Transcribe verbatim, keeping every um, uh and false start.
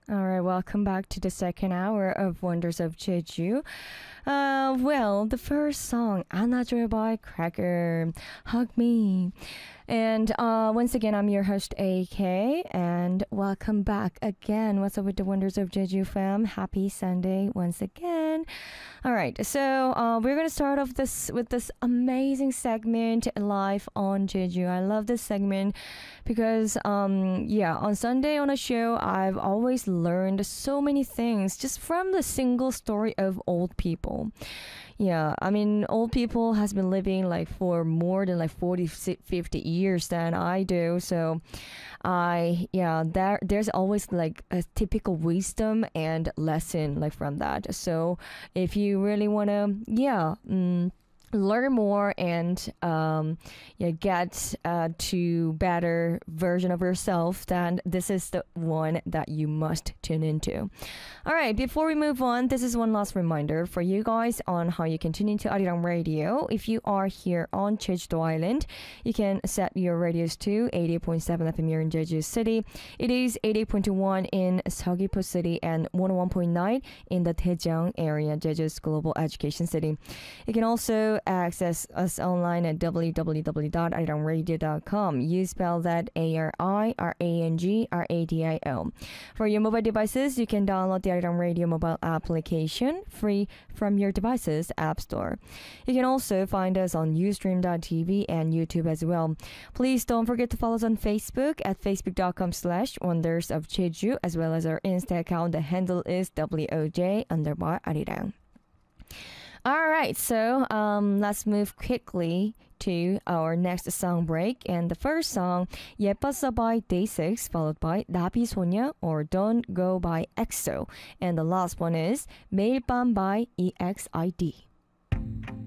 All right, welcome back to the second hour of Wonders of Jeju. Uh, well, the first song, 안아줘요 by Cracker, Hug Me. And uh, once again, I'm your host, A K, and welcome back again. What's up with the Wonders of Jeju fam? Happy Sunday once again. All right, so uh, we're gonna start off this with this amazing segment, Live on Jeju. I love this segment because, um, yeah, on Sunday on a show, I've always learned so many things just from the single story of old people. Yeah, I mean, old people has been living like for more than like forty, fifty years than I do. So I, yeah, there, there's always like a typical wisdom and lesson like from that. So if you really want to, yeah, mm, learn more and um, yeah, get uh, to better version of yourself, then this is the one that you must tune into. All right, before we move on, this is one last reminder for you guys on how you can tune into Arirang Radio. If you are here on Jeju Island, you can set your radios to eighty point seven F M here in Jeju City. It is eighty point one in Seogwipo City and one oh one point nine in the Daejeong area, Jeju's global education city. You can also access us online at w w w dot arirang radio dot com. You spell that A R I R A N G R A D I O. For your mobile devices, you can download the Arirang Radio mobile application free from your device's app store. You can also find us on ustream dot t v and YouTube as well. Please don't forget to follow us on Facebook at facebook dot com slash wonders of Jeju, as well as our Insta account. The handle is W O J underbar Arirang. All right, so um, let's move quickly to our next song break. And the first song, 예뻤어 by Day six, followed by 나비 소녀 or Don't Go by EXO. And the last one is 매일 밤 by E X I D.